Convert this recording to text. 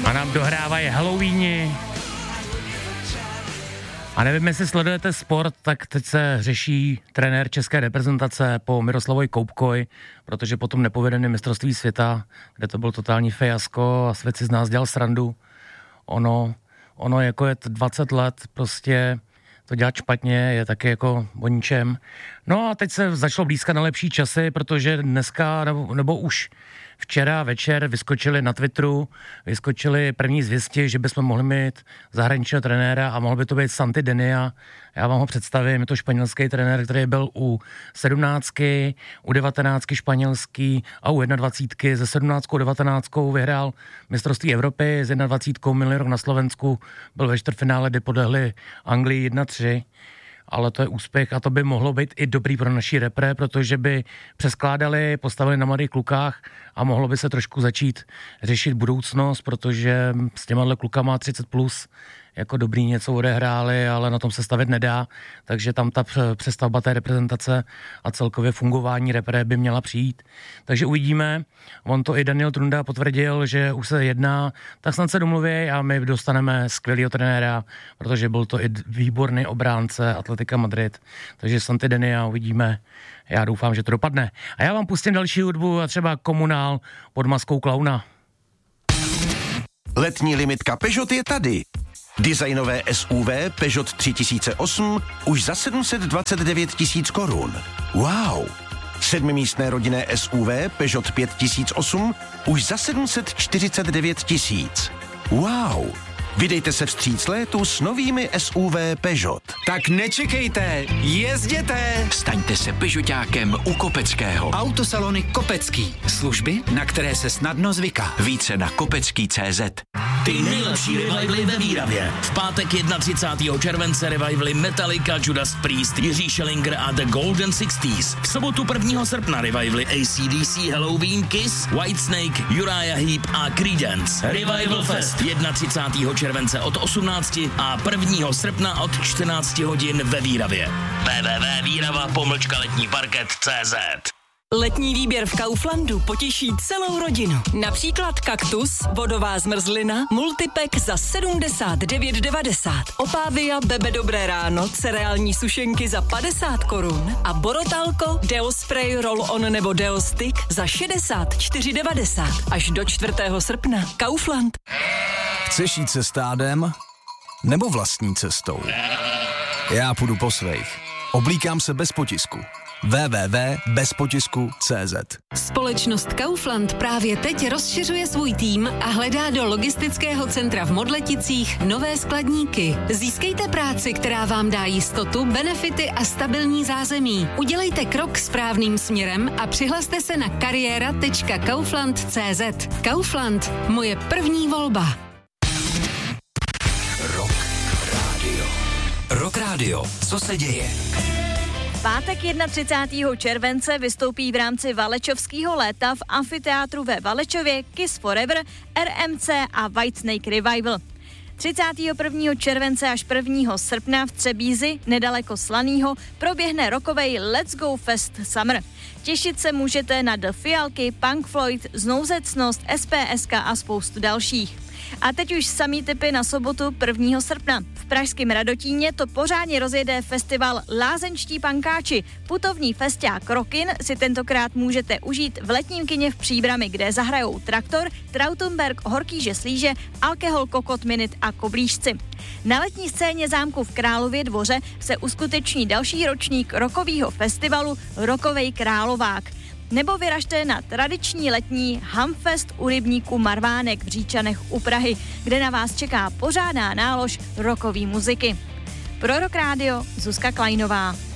A nám dohrávají Halloweeni. A nevím, jestli sledujete sport, tak teď se řeší trenér české reprezentace po Miroslavovi Koupkovi, protože po tom nepovedeném mistrovství světa, kde to byl totální fiasko a svět si z nás dělal srandu, ono jako je 20 let prostě to dělat špatně, je taky jako o ničem. No a teď se začalo blízkat na lepší časy, protože dneska, nebo už včera večer vyskočili na Twitteru, vyskočili první zvěsti, že bychom mohli mít zahraničního trenéra a mohl by to být Santi Denia. Já vám ho představím, je to španělský trenér, který byl u 17, u 19 španělský a u 21. Ze 17 19 vyhrál mistrovství Evropy, z 21 minulý rok na Slovensku byl ve čtvrtfinále, kdy podlehli Anglii 1-3. Ale to je úspěch a to by mohlo být i dobrý pro naší repre, protože by přeskládali, postavili na mladých klukách a mohlo by se trošku začít řešit budoucnost, protože s těma klukama 30 plus jako dobrý něco odehráli, ale na tom se stavět nedá, takže tam ta přestavba té reprezentace a celkově fungování repre by měla přijít. Takže uvidíme, on to i Daniel Trunda potvrdil, že už se jedná, tak snad se domluví a my dostaneme skvělýho trenéra, protože byl to i výborný obránce Atletika Madrid, takže Santi Denia uvidíme. Já doufám, že to dopadne. A já vám pustím další hudbu a třeba Komunál pod maskou klauna. Letní limitka Peugeot je tady. Designové SUV Peugeot 3008 už za 729 000 korun. Wow! 7místné rodinné SUV Peugeot 5008 už za 749 000. Wow! Vydejte se vstříc létu s novými SUV Peugeot. Tak nečekejte, jezděte! Staňte se Peugeotákem u Kopeckého. Autosalony Kopecký. Služby, na které se snadno zvyká. Více na kopecký.cz. Ty nejlepší revivaly ve Výravě. V pátek 31. července revivaly Metallica, Judas Priest, Jiří Schellinger a The Golden Sixties. V sobotu 1. srpna revivaly AC/DC, Halloween, Kiss, Whitesnake, Uriah Heep a Creedence. Revival Fest 31. července od 18 a 1. srpna od 14 hodin ve Výravě. www.virava-letníparket.cz. Letní výběr v Kauflandu potěší celou rodinu. Například kaktus, vodová zmrzlina, multipack za 79,90. Opávia Bebe Dobré ráno, cereální sušenky za 50 korun a Borotalko, Deo Spray, Roll-on nebo Deo Stick za 64,90. Až do 4. srpna. Kaufland. Chceš jít se stádem nebo vlastní cestou? Já půjdu po svých. Oblíkám se bez potisku. www.bezpotisku.cz. Společnost Kaufland právě teď rozšiřuje svůj tým a hledá do logistického centra v Modleticích nové skladníky. Získejte práci, která vám dá jistotu, benefity a stabilní zázemí. Udělejte krok správným směrem a přihlaste se na kariéra.kaufland.cz. Kaufland, moje první volba. Rock Radio. Co se děje? Pátek 31. července vystoupí v rámci Valečovského léta v amfiteátru ve Valečově Kiss Forever, RMC a Whitesnake Revival. 31. července až 1. srpna v Třebízi, nedaleko Slanýho, proběhne rockovej Let's Go Fest Summer. Těšit se můžete na The Fialky, Punk Floyd, Znouzecnost, SPSK a spoustu dalších. A teď už samý tipy na sobotu 1. srpna. V pražském Radotíně to pořádně rozjede festival Lázeňští pankáči. Putovní festiák Rockin si tentokrát můžete užít v letním kině v Příbrami, kde zahrajou Traktor, Trautenberg, Horký Slíže, Alkohol, Kokot, Minit a Koblížci. Na letní scéně zámku v Králově Dvoře se uskuteční další ročník rockového festivalu Rockovej Královák. Nebo vyražte na tradiční letní Hamfest u rybníku Marvánek v Říčanech u Prahy, kde na vás čeká pořádná nálož rockové muziky. Pro Rock Radio Zuzka Klajnová.